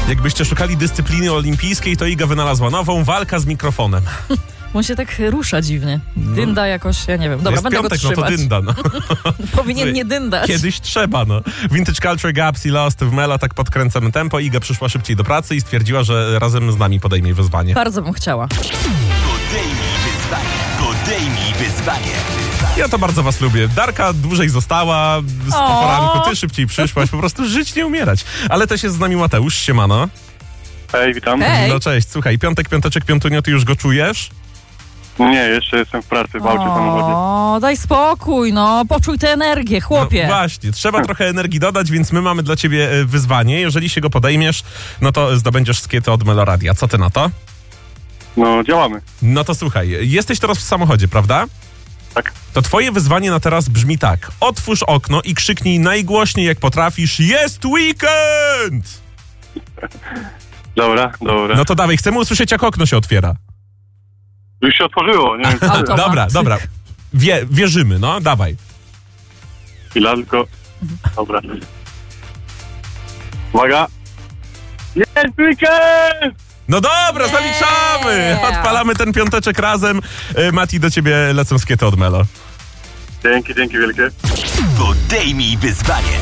Jakbyście szukali dyscypliny olimpijskiej, to Iga wynalazła nową: walka z mikrofonem. On się tak rusza dziwnie. Dynda jakoś, ja nie wiem. Dobra, Jest będę piątek, go trzymać. no to dynda, no. Powinien nie dyndać. Kiedyś trzeba, no. Vintage Culture, Gaps i Lost w Melo, tak podkręcamy tempo. Iga przyszła szybciej do pracy i stwierdziła, że razem z nami podejmie wyzwanie. Bardzo bym chciała. Podejmij wyzwanie. Ja to bardzo was lubię. Darka dłużej została z poranku, ty szybciej przyszłaś, po prostu żyć, nie umierać. Ale też jest z nami Mateusz, siemano. Hej, witam. Hej. No cześć, słuchaj, piąteczek, piątunio, ty już go czujesz? Nie, jeszcze jestem w pracy, w aucie, w samochodzie. O, daj spokój, no. Poczuj tę energię, chłopie. No właśnie, trzeba trochę energii dodać, więc my mamy dla ciebie wyzwanie. Jeżeli się go podejmiesz, no to zdobędziesz skiety od Meloradia. Co ty na to? No, działamy. No to słuchaj, jesteś teraz w samochodzie, prawda? Tak. To twoje wyzwanie na teraz brzmi tak. Otwórz okno i krzyknij najgłośniej jak potrafisz: jest weekend! Dobra. No to dawaj, chcemy usłyszeć, jak okno się otwiera. Już się otworzyło, nie wiem co. Automatyk. Dobra. Wierzymy, no, dawaj. Chwila, tylko... Dobra. Uwaga. Jest weekend! No dobra, Nie. zaliczamy! Odpalamy ten piąteczek razem. Mati, do ciebie lecą skiety od Melo. Dzięki wielkie. Podejmij wyzwanie.